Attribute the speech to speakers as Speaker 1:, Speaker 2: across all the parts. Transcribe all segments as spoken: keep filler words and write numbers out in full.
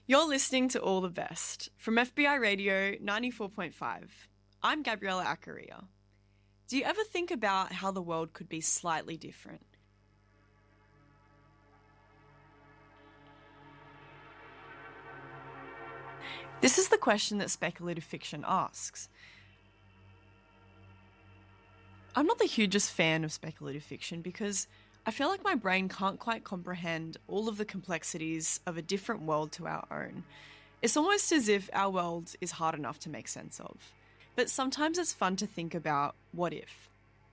Speaker 1: You're listening to All the Best from F B I Radio ninety-four point five. I'm Gabriella Accaria. Do you ever think about how the world could be slightly different? This is the question that speculative fiction asks. I'm not the hugest fan of speculative fiction because I feel like my brain can't quite comprehend all of the complexities of a different world to our own. It's almost as if our world is hard enough to make sense of. But sometimes it's fun to think about what if.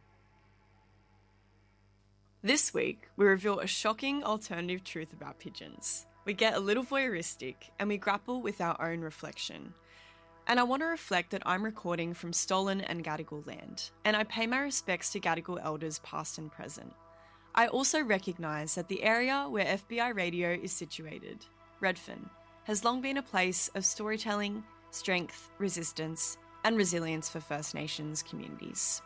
Speaker 1: This week, we reveal a shocking alternative truth about pigeons. We get a little voyeuristic and we grapple with our own reflection. And I want to reflect that I'm recording from stolen and Gadigal land, and I pay my respects to Gadigal elders past and present. I also recognise that the area where F B I Radio is situated, Redfern, has long been a place of storytelling, strength, resistance, and resilience for First Nations communities.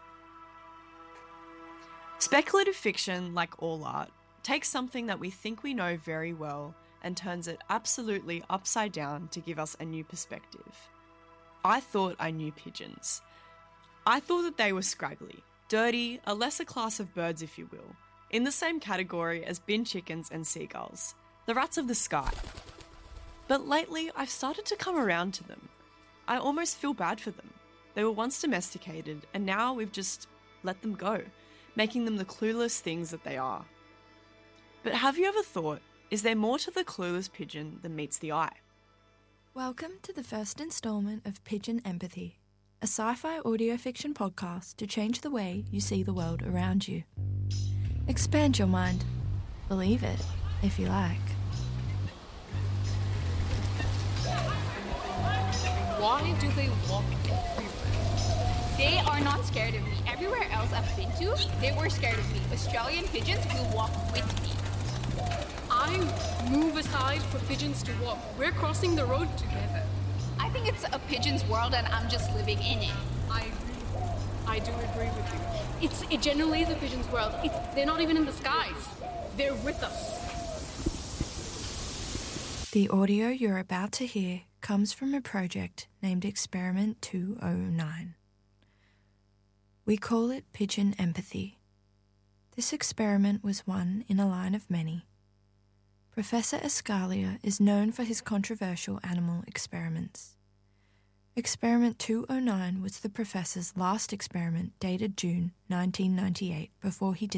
Speaker 1: Speculative fiction, like all art, takes something that we think we know very well and turns it absolutely upside down to give us a new perspective. I thought I knew pigeons. I thought that they were scraggly, dirty, a lesser class of birds if you will, in the same category as bin chickens and seagulls, the rats of the sky. But lately, I've started to come around to them. I almost feel bad for them. They were once domesticated, and now we've just let them go, making them the clueless things that they are. But have you ever thought, is there more to the clueless pigeon than meets the eye?
Speaker 2: Welcome to the first instalment of Pigeon Empathy, a sci-fi audio fiction podcast to change the way you see the world around you. Expand your mind. Believe it, if you like.
Speaker 3: Why do they walk everywhere?
Speaker 4: They are not scared of me. Everywhere else I've been to, they were scared of me. Australian pigeons will walk with me.
Speaker 3: I move aside for pigeons to walk. We're crossing the road together.
Speaker 4: I think it's a pigeon's world and I'm just living in it.
Speaker 3: I agree. I do agree with you. It's it generally is a pigeon's world. It's, they're not even in the skies. They're with us.
Speaker 2: The audio you're about to hear comes from a project named Experiment two oh nine. We call it Pigeon Empathy. This experiment was one in a line of many. Professor Escalia is known for his controversial animal experiments. Experiment two oh nine was the professor's last experiment dated June nineteen ninety-eight before he